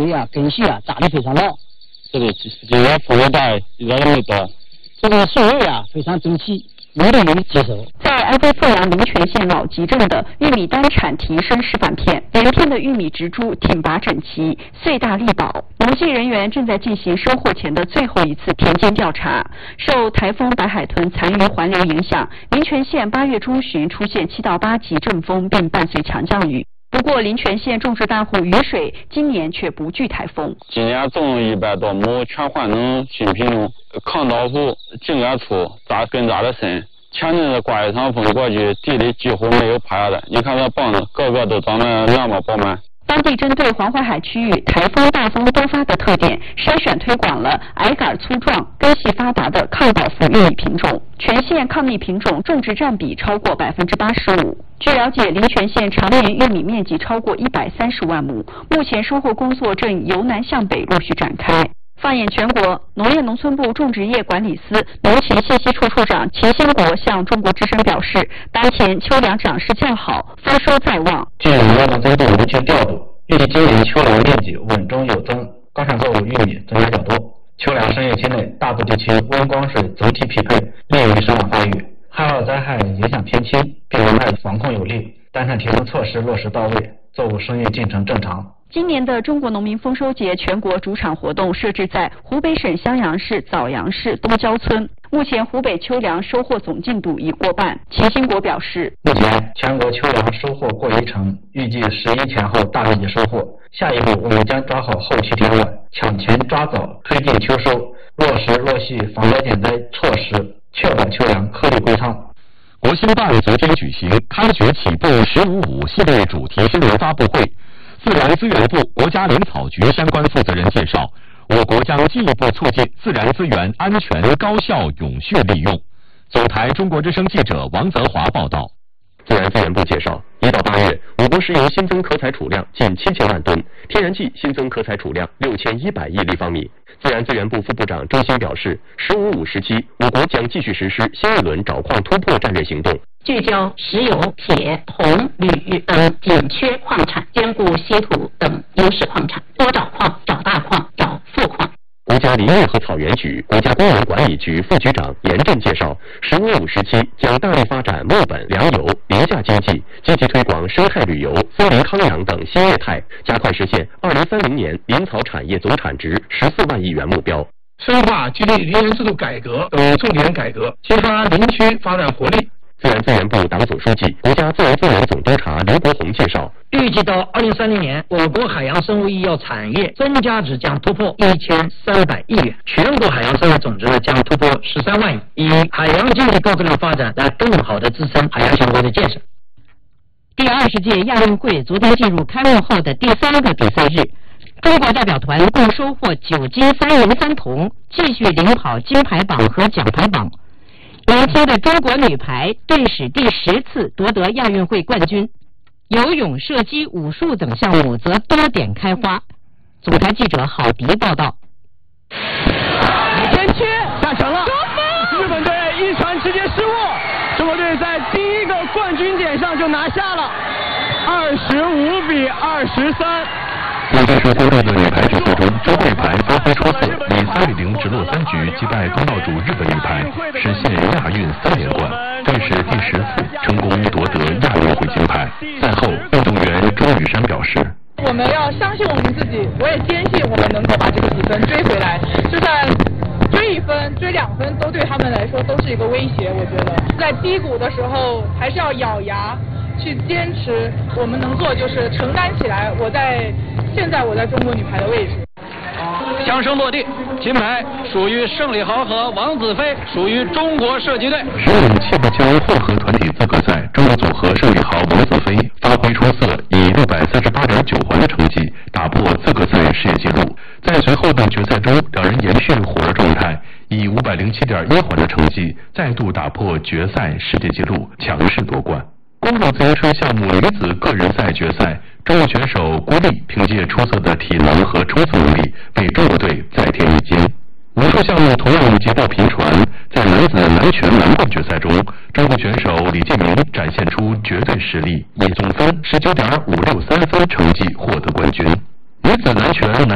水啊、根系啊扎得非常牢。 这个风也大，一点都没倒。 这个水位啊非常整齐，没人能接受。 在安徽阜阳临泉县老集镇的玉米单产提升示范片，连片的玉米植株挺拔整齐，穗大力保。农技人员正在进行收获前的最后一次田间调查。受台风白海豚残余环流影响，临泉县8月中旬出现7到8级阵风，并伴随强降雨。不过，临泉县种植大户雨水今年却不惧台风。 今年种100多亩全换成新品种，抗倒伏，茎干粗，根扎得深。前阵子刮一场风过去，地里几乎没有趴下的。你看这棒子，个个都长得那么饱满。 当地针对黄淮海区域台风、大风多发的特点，筛选推广了矮杆粗壮、根系发达的抗倒伏玉米品种。全县抗逆品种种植占比超过85%。据了解，临泉县常年玉米面积超过130万亩，目前收获工作正由南向北陆续展开。放眼全国，农业农村部种植业管理司农情信息处处长秦兴国向中国之声表示，当前秋粮长势较好，丰收在望。 据农业农村部明确调度，预计今年秋粮面积稳中有增，高产作物玉米增加较多。秋粮生育期内，大部地区温光水总体匹配，利于生长发育。旱涝灾害影响偏轻，病虫害防控有力，单产提升措施落实到位，作物生育进程正常。 今年的中国农民丰收节全国主场活动设置在湖北省襄阳市枣阳市东郊村。目前湖北秋粮收获总进度已过半。秦兴国表示， 目前全国秋粮收获过1成，预计11前后大面积收获。下一步我们将抓好后期田管，抢前抓早，推进秋收，落实落细防灾减灾措施，确保秋粮颗粒归仓。 国新办昨天举行开学起步“15+5”系列主题新闻发布会。自然资源部、国家林草局相关负责人介绍，我国将进一步促进自然资源安全、高效、永续利用。总台中国之声记者王泽华报道。 自然资源部介绍，1到8月，我国石油新增可采储量近7000万吨，天然气新增可采储量6100亿立方米。自然资源部副部长周新表示，“15+5”时期，我国将继续实施新一轮找矿突破战略行动， 聚焦石油、铁、铜、铝等紧缺矿产，兼顾稀土等优势矿产，多找矿、找大矿、找富矿。 国家林业和草原局、国家公园管理局副局长严震介绍，“15+5”时期将大力发展木本、粮油、廉价经济，积极推广生态旅游、森林康养等新业态，加快实现2030年林草产业总产值14万亿元目标。 深化激励林园制度改革等重点改革，激发林区发展活力。 自然资源部党总书记、国家自然资源总督察刘国宏介绍， 预计到2030年，我国海洋生物医药产业增加值将突破1300亿元，全国海洋生物总值将突破13万亿，以海洋经济高质量发展来更好地支撑海洋相关的建设。 第20届亚运会昨天进入开幕后的第3个比赛日，中国代表团共收获9金3银3铜，继续领跑金牌榜和奖牌榜。年轻的中国女排队史第10次夺得亚运会冠军，游泳、射击、武术等项目则多点开花。总台记者郝迪报道。 前切下场了，日本队一传直接失误，中国队在第一个冠军点上就拿下了，25-23。 在这次参赛的女排比赛中，中国女排发挥出色，以3-0直落3局击败东道主日本女排，实现亚运3连冠，队史第10次成功夺得亚运会金牌。赛后，运动员周雨山表示：“ 我们要相信我们自己，我也坚信我们能够把这个比分追回来，就算追1分、追2分，都对他们来说都是一个威胁。我觉得在低谷的时候，还是要咬牙。”去坚持，我们能做就是承担起来。现在我在中国女排的位置。 枪声落地，金牌属于胜利豪和王子飞，属于中国射击队。 15气步枪混合团体资格赛，中国组合胜利豪王子飞发挥出色，以638.9环的成绩打破资格赛世界纪录。在随后的决赛中，两人延续火热状态，以507.1环的成绩再度打破决赛世界纪录，强势夺冠。公路自行车项目女子个人赛决赛，中国选手郭丽凭借出色的体能和冲刺能力，为中国队再添一金。武术项目同样捷报频传，在男子南拳南棍决赛中，中国选手李建明展现出绝对实力，以总分19.563分成绩获得冠军。女子南拳南